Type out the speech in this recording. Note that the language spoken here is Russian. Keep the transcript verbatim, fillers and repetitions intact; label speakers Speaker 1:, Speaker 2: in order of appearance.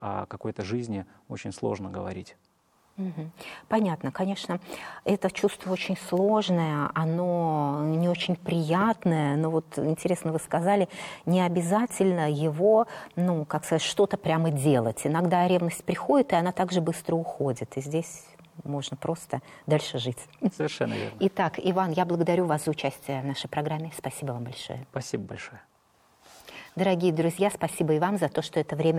Speaker 1: о какой-то жизни очень сложно говорить.
Speaker 2: Понятно, конечно, это чувство очень сложное, оно не очень приятное, но вот интересно, вы сказали, не обязательно его, ну, как сказать, что-то прямо делать. Иногда ревность приходит, и она также быстро уходит, и здесь можно просто дальше жить.
Speaker 1: Совершенно верно.
Speaker 2: Итак, Иван, я благодарю вас за участие в нашей программе. Спасибо вам большое.
Speaker 1: Спасибо большое.
Speaker 2: Дорогие друзья, спасибо и вам за то, что это время